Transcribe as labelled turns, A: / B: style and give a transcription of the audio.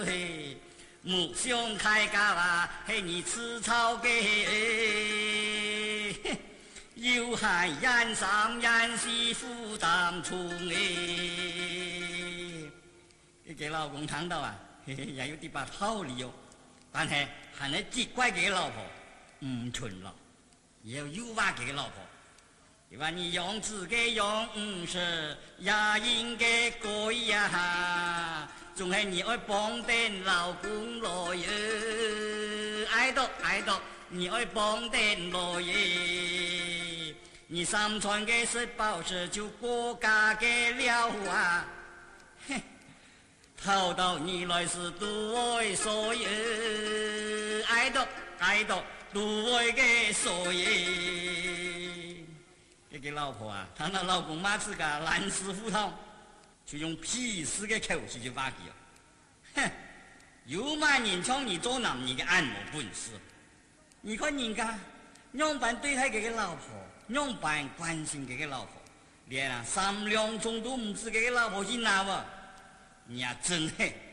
A: 嘿，木匠开家啊，嘿你吃草给，有汉人上人媳妇当冲哎，给老公听到啊，嘿嘿也有啲把道理哦，但係係你責怪佢老婆唔純咯，要誘惑佢老婆。你話你樣子嘅樣式也應該改呀，仲係你愛幫啲老公來愛到你愛幫啲來你三川嘅食飽食就國家嘅了啊，嘿，討到你來是獨愛所有，愛到獨愛嘅所有。這個老婆啊，她那老公嘛是個爛死胡同，就用鄙視的口氣就話佢哦，哼，有嘛人像你做男人的按摩本事？你看人家樣板對待這個老婆，樣板關心這個老婆，連3兩鐘都唔知這個老婆去哪喎，你啊真係。